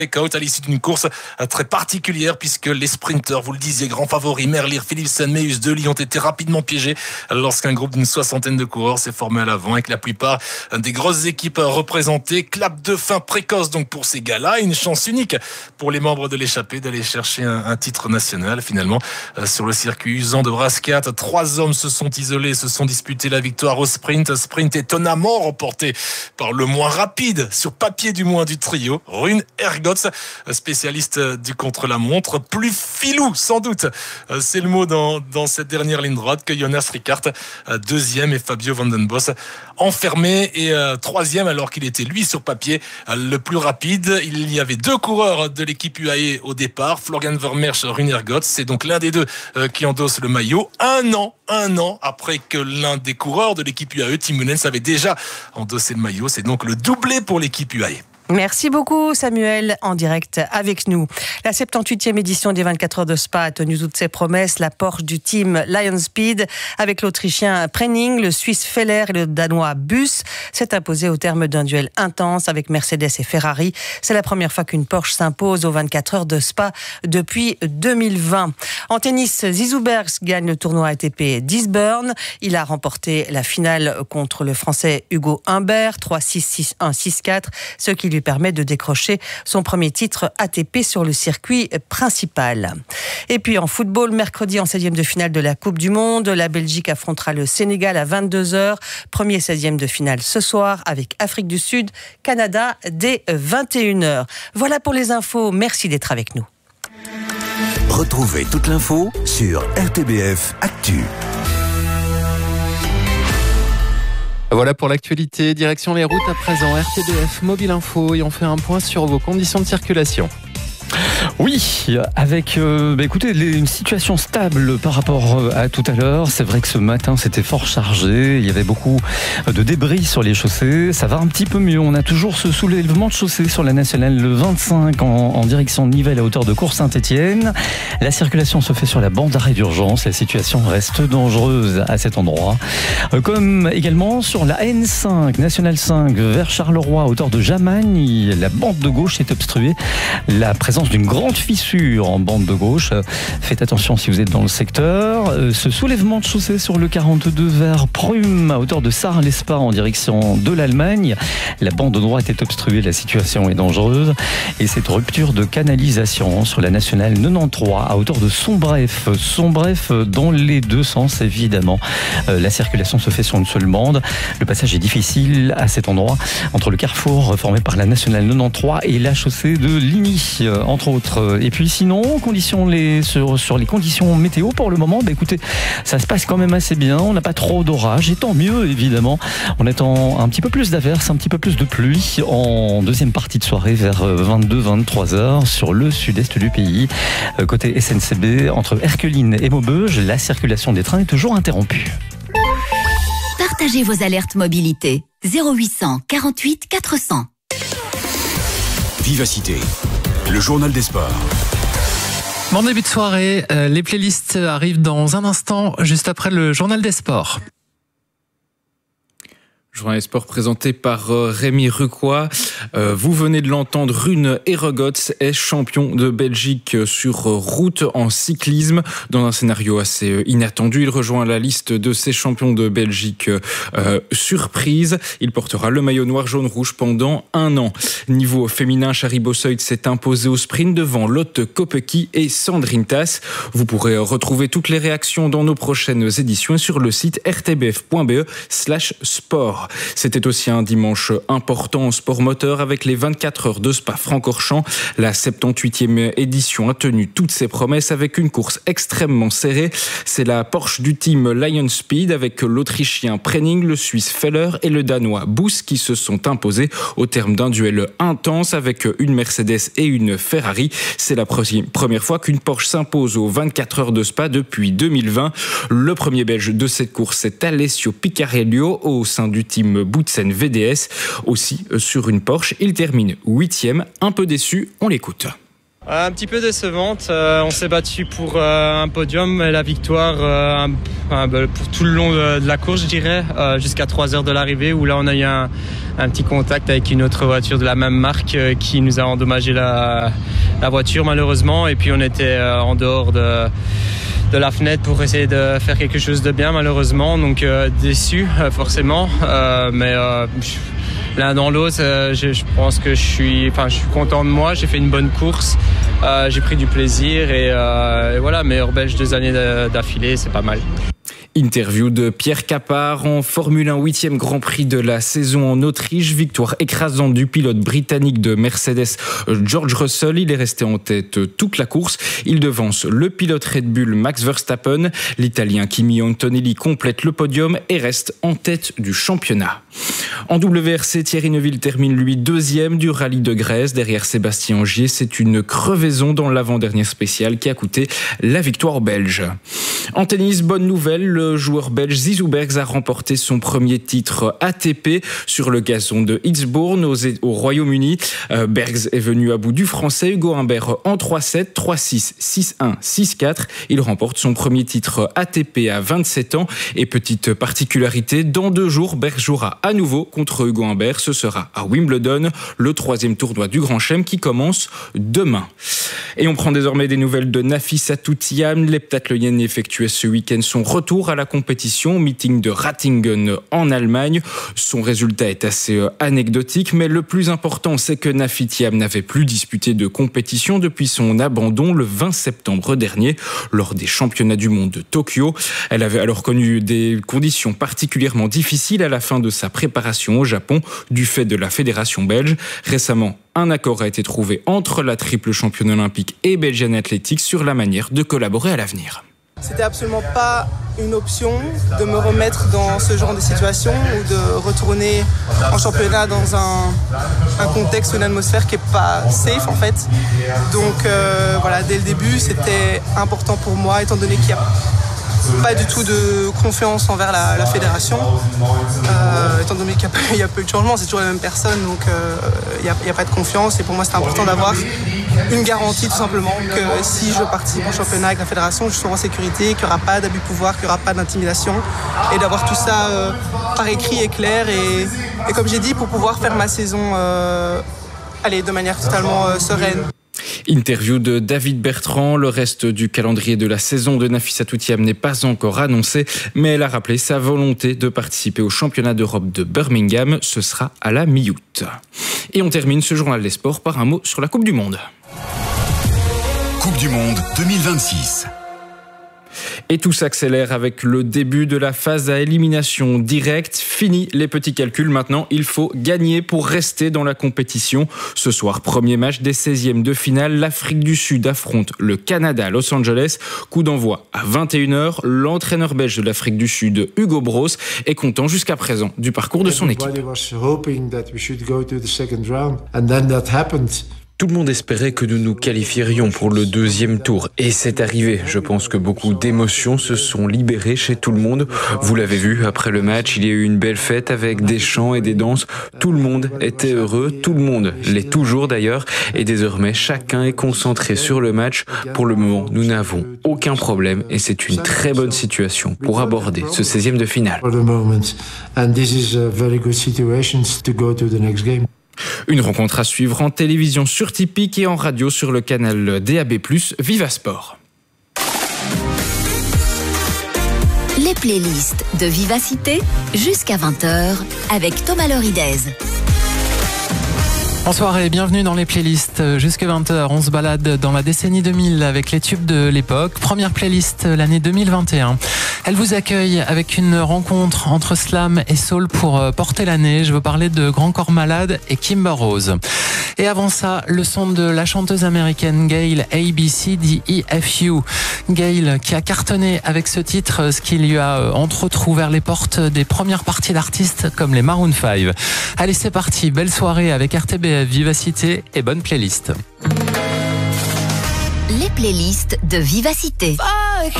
Out à l'issue d'une course très particulière puisque les sprinteurs, vous le disiez, grands favoris, Merlier, Philipsen, Meus, Dely ont été rapidement piégés lorsqu'un groupe d'une 60aine de coureurs s'est formé à l'avant avec la plupart des grosses équipes représentées. Clap de fin précoce donc pour ces gars-là, une chance unique pour les membres de l'échappée d'aller chercher un titre national finalement sur le circuit usant de Brascat. 3 hommes se sont isolés, se sont disputés la victoire au sprint étonnamment remporté par le moins rapide, sur papier du moins, du trio, Rune Ergots, spécialiste du contre-la-montre, plus filou sans doute, c'est le mot dans cette dernière ligne droite, que Jonas Rickart, deuxième, et Fabio Van den Bos enfermé, et troisième alors qu'il était lui sur papier le plus rapide. Il y avait 2 coureurs de l'équipe UAE au départ, Florian Vermeersch, Rune Ergots, c'est donc l'un des 2 qui endosse le maillot, un an après que l'un des coureurs de l'équipe UAE, Tim Munens, avait déjà endossé le maillot. C'est donc le doublé pour l'équipe UAE. Merci beaucoup Samuel, en direct avec nous. La 78e édition des 24 heures de Spa a tenu toutes ses promesses. La Porsche du team Lion Speed avec l'Autrichien Prenning, le Suisse Feller et le Danois Bus s'est imposé au terme d'un duel intense avec Mercedes et Ferrari. C'est la première fois qu'une Porsche s'impose aux 24 heures de Spa depuis 2020. En tennis, Zizou Bergs gagne le tournoi ATP d'Eastbourne. Il a remporté la finale contre le Français Hugo Humbert, 3-6, 6-1, 6-4, ce qui lui permet de décrocher son premier titre ATP sur le circuit principal. Et puis en football, mercredi en 16e de finale de la Coupe du Monde, la Belgique affrontera le Sénégal à 22h. Premier 16e de finale ce soir avec Afrique du Sud, Canada dès 21h. Voilà pour les infos, merci d'être avec nous. Retrouvez toute l'info sur RTBF Actu. Voilà pour l'actualité. Direction les routes à présent. RTBF Mobile Info et on fait un point sur vos conditions de circulation. Oui, avec écoutez, une situation stable par rapport à tout à l'heure. C'est vrai que ce matin c'était fort chargé, il y avait beaucoup de débris sur les chaussées. Ça va un petit peu mieux, on a toujours ce soulèvement de chaussée sur la nationale le 25 en direction de Nivelles à hauteur de Cours-Saint-Étienne. La circulation se fait sur la bande d'arrêt d'urgence, la situation reste dangereuse à cet endroit. Comme également sur la N5, nationale 5 vers Charleroi à hauteur de Jamagne, la bande de gauche est obstruée. La présence d'une grande fissure en bande de gauche. Faites attention si vous êtes dans le secteur. Ce soulèvement de chaussée sur le 42 vers Prüm à hauteur de Sarre-l'Espa en direction de l'Allemagne. La bande de droite est obstruée, la situation est dangereuse. Et cette rupture de canalisation sur la nationale 93 à hauteur de Sombref. Sombref dans les 2 sens évidemment. La circulation se fait sur une seule bande. Le passage est difficile à cet endroit entre le carrefour formé par la nationale 93 et la chaussée de Ligny entre autres. Et puis sinon, sur les conditions météo pour le moment, écoutez, ça se passe quand même assez bien. On n'a pas trop d'orage et tant mieux évidemment. On attend un petit peu plus d'averses, un petit peu plus de pluie en deuxième partie de soirée vers 22-23 heures sur le sud-est du pays. Côté SNCB, entre Erqueline et Maubeuge, la circulation des trains est toujours interrompue. Partagez vos alertes mobilité. 0800 48 400. Vivacité, le journal des sports. Bon début de soirée, les playlists arrivent dans un instant, juste après le journal des sports. Journal des sports présenté par Rémi Rucois. Vous venez de l'entendre, Rune Ergots est champion de Belgique sur route en cyclisme. Dans un scénario assez inattendu, il rejoint la liste de ces champions de Belgique surprise. Il portera le maillot noir, jaune, rouge pendant 1 an. Niveau féminin, Shari Bosseuil s'est imposée au sprint devant Lotte Kopecky et Sandrine Tass. Vous pourrez retrouver toutes les réactions dans nos prochaines éditions et sur le site rtbf.be/sport. C'était aussi un dimanche important en sport moteur avec les 24 heures de Spa-Francorchamps. La 78e édition a tenu toutes ses promesses avec une course extrêmement serrée. C'est la Porsche du team Lion Speed avec l'Autrichien Prenning, le Suisse Feller et le Danois Bus qui se sont imposés au terme d'un duel intense avec une Mercedes et une Ferrari. C'est la première fois qu'une Porsche s'impose aux 24 heures de Spa depuis 2020. Le premier Belge de cette course, c'est Alessio Piccarello au sein du team Boutsen VDS, aussi sur une Porsche. Il termine 8e, un peu déçu, on l'écoute. Un petit peu décevante. On s'est battu pour un podium, mais la victoire pour tout le long de la course, je dirais, jusqu'à 3 heures de l'arrivée, où là on a eu un petit contact avec une autre voiture de la même marque qui nous a endommagé la voiture malheureusement, et puis on était en dehors de la fenêtre pour essayer de faire quelque chose de bien malheureusement, donc déçu forcément, mais l'un dans l'autre, je pense que je suis content de moi, j'ai fait une bonne course, j'ai pris du plaisir et voilà, meilleur belge 2 années d'affilée, c'est pas mal. Interview de Pierre Capard en Formule 1, 8e Grand Prix de la saison en Autriche. Victoire écrasante du pilote britannique de Mercedes, George Russell. Il est resté en tête toute la course. Il devance le pilote Red Bull, Max Verstappen. L'Italien Kimi Antonelli complète le podium et reste en tête du championnat. En WRC, Thierry Neuville termine lui 2e du rallye de Grèce. Derrière Sébastien Ogier, c'est une crevaison dans l'avant-dernier spécial qui a coûté la victoire belge. En tennis, bonne nouvelle, le joueur belge Zizou Bergs a remporté son premier titre ATP sur le gazon de Eastbourne au Royaume-Uni. Bergs est venu à bout du français Hugo Humbert en 3-7, 3-6, 6-1, 6-4. Il remporte son premier titre ATP à 27 ans. Et petite particularité, dans 2 jours, Bergs jouera à nouveau contre Hugo Humbert. Ce sera à Wimbledon, le 3e tournoi du Grand Chelem qui commence demain. Et on prend désormais des nouvelles de Nafissatou Thiam. L'heptathlonienne effectuait ce week-end son retour à la compétition au meeting de Ratingen en Allemagne. Son résultat est assez anecdotique, mais le plus important, c'est que Nafi Thiam n'avait plus disputé de compétition depuis son abandon le 20 septembre dernier lors des championnats du monde de Tokyo. Elle avait alors connu des conditions particulièrement difficiles à la fin de sa préparation au Japon du fait de la fédération belge. Récemment, un accord a été trouvé entre la triple championne olympique et Belgian Athletics sur la manière de collaborer à l'avenir. C'était absolument pas une option de me remettre dans ce genre de situation ou de retourner en championnat dans un contexte, une atmosphère qui est pas safe en fait. Donc voilà, dès le début, c'était important pour moi, étant donné qu'il y a pas du tout de confiance envers la fédération, étant donné qu'il y a peu de changements, c'est toujours la même personne, donc il n'y a pas de confiance. Et pour moi, c'était important d'avoir une garantie tout simplement que si je participe au championnat avec la fédération, je serai en sécurité, qu'il n'y aura pas d'abus de pouvoir, qu'il n'y aura pas d'intimidation, et d'avoir tout ça par écrit et clair. Et comme j'ai dit, pour pouvoir faire ma saison de manière totalement sereine. Interview de David Bertrand. Le reste du calendrier de la saison de Nafissatou Thiam n'est pas encore annoncé, mais elle a rappelé sa volonté de participer au championnat d'Europe de Birmingham. Ce sera à la mi-août. Et on termine ce journal des sports par un mot sur la Coupe du Monde. Coupe du Monde 2026. Et tout s'accélère avec le début de la phase à élimination directe. Fini les petits calculs. Maintenant, il faut gagner pour rester dans la compétition. Ce soir, premier match des 16e de finale. L'Afrique du Sud affronte le Canada à Los Angeles. Coup d'envoi à 21h. L'entraîneur belge de l'Afrique du Sud, Hugo Bros, est content jusqu'à présent du parcours de son équipe. Tout le monde espérait que nous nous qualifierions pour le 2e tour. Et c'est arrivé. Je pense que beaucoup d'émotions se sont libérées chez tout le monde. Vous l'avez vu, après le match, il y a eu une belle fête avec des chants et des danses. Tout le monde était heureux. Tout le monde l'est toujours d'ailleurs. Et désormais, chacun est concentré sur le match. Pour le moment, nous n'avons aucun problème. Et c'est une très bonne situation pour aborder ce 16e de finale. Une rencontre à suivre en télévision sur Tipeee et en radio sur le canal DAB+, Viva Sport. Les playlists de Vivacité jusqu'à 20h avec Thomas Loridez. Bonsoir et bienvenue dans les playlists. Jusque 20h, on se balade dans la décennie 2000 avec les tubes de l'époque. Première playlist, l'année 2021. Elle vous accueille avec une rencontre entre slam et soul pour porter l'année. Je veux parler de Grand Corps Malade et Kimber Rose. Et avant ça, le son de la chanteuse américaine Gayle ABCDEFU. Gayle qui a cartonné avec ce titre, ce qui lui a entre autres ouvert les portes des premières parties d'artistes comme les Maroon 5. Allez, c'est parti, belle soirée avec RTBF, Vivacité et bonne playlist. Les playlists de Vivacité. Fuck